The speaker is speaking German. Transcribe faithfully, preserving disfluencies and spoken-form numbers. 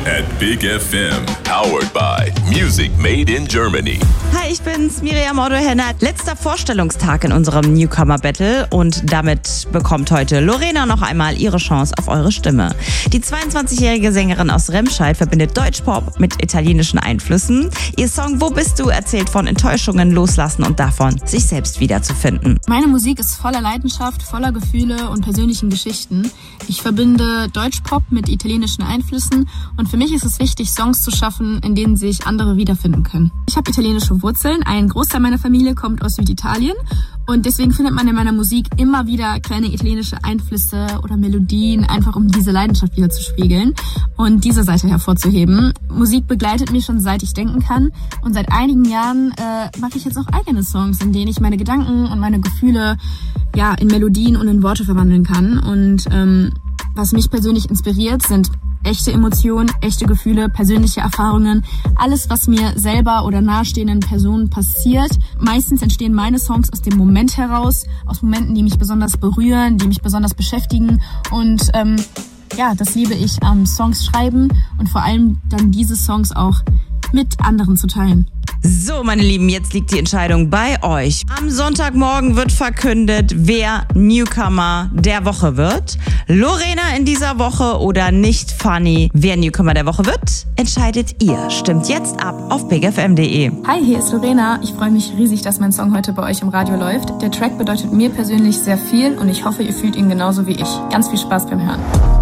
at Big F M. Powered by Music Made in Germany. Hi, ich bin's, Miriam Otto-Henner. Letzter Vorstellungstag in unserem Newcomer Battle und damit bekommt heute Lorena noch einmal ihre Chance auf eure Stimme. Die zweiundzwanzigjährige Sängerin aus Remscheid verbindet Deutschpop mit italienischen Einflüssen. Ihr Song Wo bist du erzählt von Enttäuschungen, Loslassen und davon, sich selbst wiederzufinden. Meine Musik ist voller Leidenschaft, voller Gefühle und persönlichen Geschichten. Ich verbinde Deutschpop mit italienischen Einflüssen und für mich ist es wichtig, Songs zu schaffen, in denen sich andere wiederfinden können. Ich habe italienische Wurzeln, ein Großteil meiner Familie kommt aus Süditalien und deswegen findet man in meiner Musik immer wieder kleine italienische Einflüsse oder Melodien, einfach um diese Leidenschaft wieder zu spiegeln und diese Seite hervorzuheben. Musik begleitet mich schon seit ich denken kann und seit einigen Jahren äh, mache ich jetzt auch eigene Songs, in denen ich meine Gedanken und meine Gefühle ja in Melodien und in Worte verwandeln kann. Und ähm, was mich persönlich inspiriert, sind echte Emotionen, echte Gefühle, persönliche Erfahrungen, alles, was mir selber oder nahestehenden Personen passiert. Meistens entstehen meine Songs aus dem Moment heraus, aus Momenten, die mich besonders berühren, die mich besonders beschäftigen und ähm, ja, das liebe ich am Songs schreiben und vor allem dann diese Songs auch mit anderen zu teilen. So, meine Lieben, jetzt liegt die Entscheidung bei euch. Am Sonntagmorgen wird verkündet, wer Newcomer der Woche wird. Lorena in dieser Woche oder nicht Funny. Wer Newcomer der Woche wird, entscheidet ihr. Stimmt jetzt ab auf big f m punkt d e. Hi, hier ist Lorena. Ich freue mich riesig, dass mein Song heute bei euch im Radio läuft. Der Track bedeutet mir persönlich sehr viel und ich hoffe, ihr fühlt ihn genauso wie ich. Ganz viel Spaß beim Hören.